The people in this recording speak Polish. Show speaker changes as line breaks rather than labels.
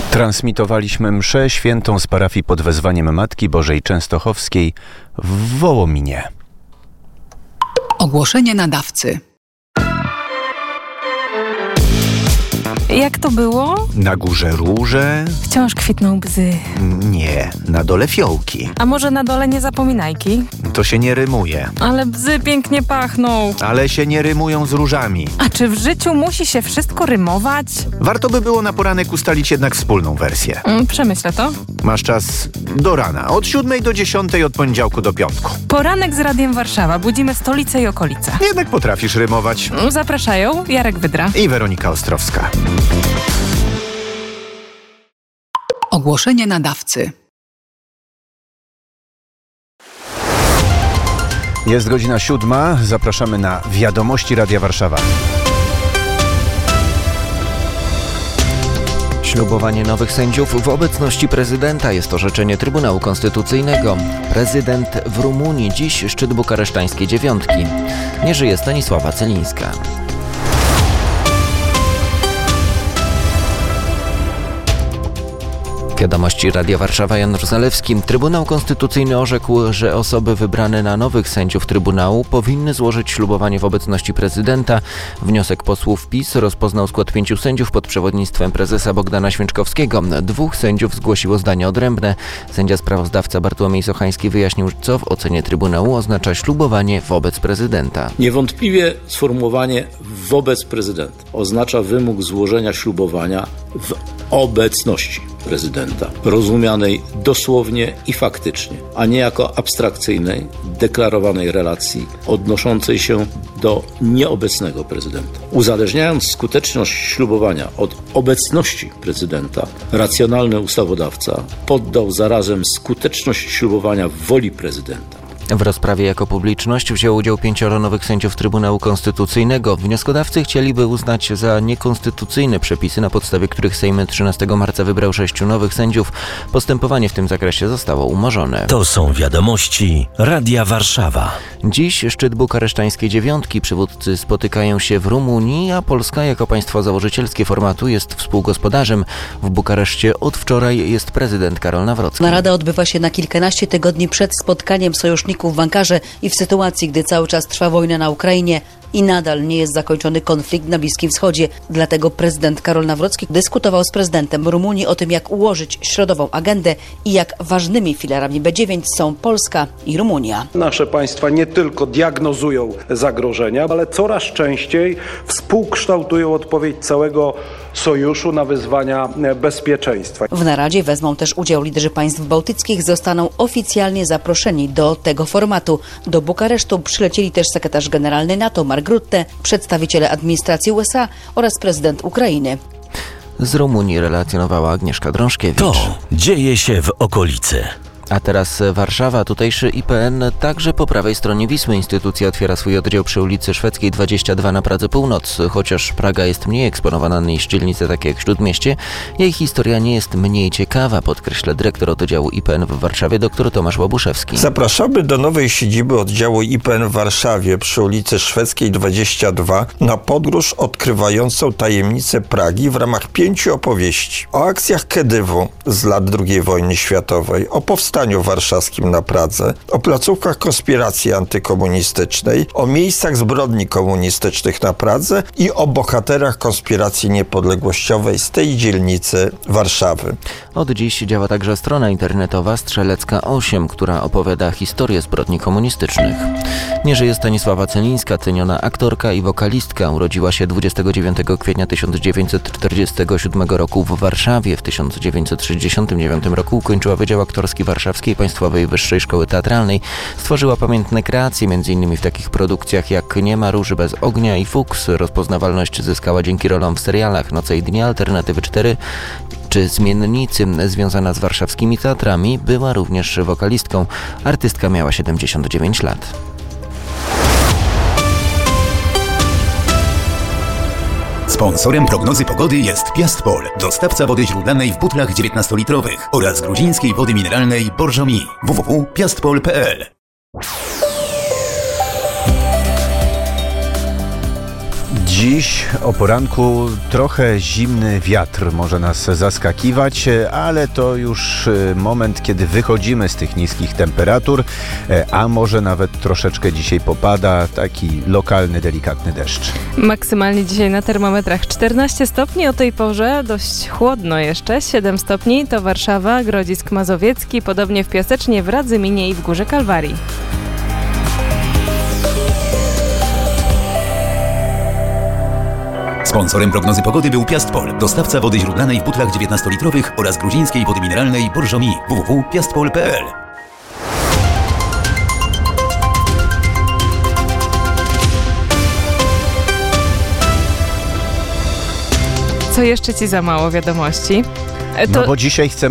Transmitowaliśmy mszę świętą z parafii pod wezwaniem Matki Bożej Częstochowskiej w Wołominie.
Ogłoszenie nadawcy.
Jak to było?
Na górze róże?
Wciąż kwitną bzy.
Nie, na dole fiołki.
A może na dole nie zapominajki?
To się nie rymuje.
Ale bzy pięknie pachną.
Ale się nie rymują z różami.
A czy w życiu musi się wszystko rymować?
Warto by było na poranek ustalić jednak wspólną wersję.
Przemyślę to.
Masz czas do rana, od 7 do 10, od poniedziałku do piątku.
Poranek z Radiem Warszawa. Budzimy stolicę i okolice.
Jednak potrafisz rymować.
Zapraszają Jarek Wydra
I Weronika Ostrowska.
Ogłoszenie nadawcy.
Jest godzina 7. Zapraszamy na Wiadomości Radia Warszawa.
Ślubowanie nowych sędziów w obecności prezydenta jest orzeczenie Trybunału Konstytucyjnego. Prezydent w Rumunii, dziś szczyt bukaresztańskiej dziewiątki. Nie żyje Stanisława Celińska. Wiadomości Radia Warszawa, Janusz Zalewski. Trybunał Konstytucyjny orzekł, że osoby wybrane na nowych sędziów Trybunału powinny złożyć ślubowanie w obecności prezydenta. Wniosek posłów PiS rozpoznał skład 5 sędziów pod przewodnictwem prezesa Bogdana Święczkowskiego. 2 sędziów zgłosiło zdanie odrębne. Sędzia sprawozdawca Bartłomiej Sochański wyjaśnił, co w ocenie Trybunału oznacza ślubowanie wobec prezydenta.
Niewątpliwie sformułowanie wobec prezydenta oznacza wymóg złożenia ślubowania w obecności prezydenta, rozumianej dosłownie i faktycznie, a nie jako abstrakcyjnej, deklarowanej relacji odnoszącej się do nieobecnego prezydenta. Uzależniając skuteczność ślubowania od obecności prezydenta, racjonalny ustawodawca poddał zarazem skuteczność ślubowania woli prezydenta.
W rozprawie jako publiczność wzięło udział 5 nowych sędziów Trybunału Konstytucyjnego. Wnioskodawcy chcieliby uznać za niekonstytucyjne przepisy, na podstawie których Sejm 13 marca wybrał 6 nowych sędziów. Postępowanie w tym zakresie zostało umorzone.
To są wiadomości Radia Warszawa.
Dziś szczyt bukaresztańskiej dziewiątki. Przywódcy spotykają się w Rumunii, a Polska jako państwo założycielskie formatu jest współgospodarzem. W Bukareszcie od wczoraj jest prezydent Karol Nawrocki.
Narada odbywa się na kilkanaście tygodni przed spotkaniem sojuszników w Ankarze i w sytuacji, gdy cały czas trwa wojna na Ukrainie i nadal nie jest zakończony konflikt na Bliskim Wschodzie. Dlatego prezydent Karol Nawrocki dyskutował z prezydentem Rumunii o tym, jak ułożyć środową agendę i jak ważnymi filarami B9 są Polska i Rumunia.
Nasze państwa nie tylko diagnozują zagrożenia, ale coraz częściej współkształtują odpowiedź całego sojuszu na wyzwania bezpieczeństwa.
W naradzie wezmą też udział liderzy państw bałtyckich, zostaną oficjalnie zaproszeni do tego formatu. Do Bukaresztu przylecieli też sekretarz generalny NATO Mark Rutte, przedstawiciele administracji USA oraz prezydent Ukrainy.
Z Rumunii relacjonowała Agnieszka Drążkiewicz.
To dzieje się w okolicy.
A teraz Warszawa, tutejszy IPN, także po prawej stronie Wisły. Instytucja otwiera swój oddział przy ulicy Szwedzkiej 22 na Pradze Północ. Chociaż Praga jest mniej eksponowana niż dzielnice takie jak Śródmieście, jej historia nie jest mniej ciekawa, podkreśla dyrektor oddziału IPN w Warszawie dr Tomasz Łabuszewski.
Zapraszamy do nowej siedziby oddziału IPN w Warszawie przy ulicy Szwedzkiej 22 na podróż odkrywającą tajemnice Pragi w ramach 5 opowieści. O akcjach Kedywu z lat II wojny światowej, o powstaniu warszawskim na Pradze, o placówkach konspiracji antykomunistycznej, o miejscach zbrodni komunistycznych na Pradze i o bohaterach konspiracji niepodległościowej z tej dzielnicy Warszawy.
Od dziś działa także strona internetowa Strzelecka 8, która opowiada historię zbrodni komunistycznych. Nie żyje Stanisława Celińska, ceniona aktorka i wokalistka. Urodziła się 29 kwietnia 1947 roku w Warszawie. W 1969 roku ukończyła Wydział Aktorski Warszawskiej Państwowej Wyższej Szkoły Teatralnej. Stworzyła pamiętne kreacje, m.in. w takich produkcjach jak Nie ma róży bez ognia i Fuks. Rozpoznawalność zyskała dzięki rolom w serialach Noce i dnie, Alternatywy 4 czy Zmiennicy. Związana z warszawskimi teatrami, była również wokalistką. Artystka miała 79 lat.
Sponsorem prognozy pogody jest Piastpol, dostawca wody źródlanej w butlach 19-litrowych oraz gruzińskiej wody mineralnej Borżomi. www.piastpol.pl
Dziś o poranku trochę zimny wiatr może nas zaskakiwać, ale to już moment, kiedy wychodzimy z tych niskich temperatur, a może nawet troszeczkę dzisiaj popada taki lokalny, delikatny deszcz.
Maksymalnie dzisiaj na termometrach 14 stopni, o tej porze dość chłodno jeszcze, 7 stopni to Warszawa, Grodzisk Mazowiecki, podobnie w Piasecznie, w Radzyminie i w Górze Kalwarii.
Sponsorem prognozy pogody był Piastpol, dostawca wody źródlanej w butlach 19-litrowych oraz gruzińskiej wody mineralnej Borżomi. www.piastpol.pl.
Co jeszcze ci za mało wiadomości?
No bo dzisiaj chcemy